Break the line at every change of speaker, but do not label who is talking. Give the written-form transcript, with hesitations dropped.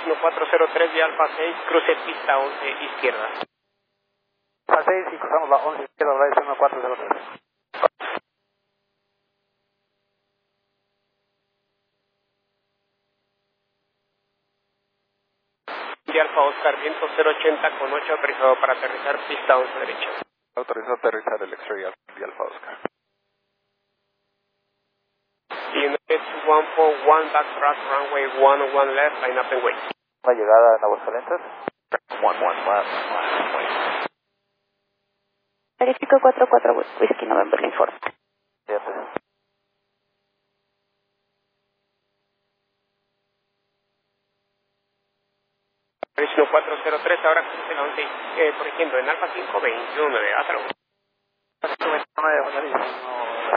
1403 de Alfa 6, cruce pista 11 izquierda.
Alfa 6 y cruzamos la 11 izquierda, Bryce 1403.
De Alfa Oscar, viento 080 con 8, autorizado para aterrizar pista 11 derecha.
Autorizado a aterrizar el X-Ray de Alfa Oscar.
United 141 backtrack runway 11 left, line up and wait.
La llegada en Aguascalientes. 11 left, wait.
Verifico 44 Whiskey November, le informo.
Destino 403, ahora cruce la 11, corrigiendo en Alfa 5, 21, hasta luego.
21,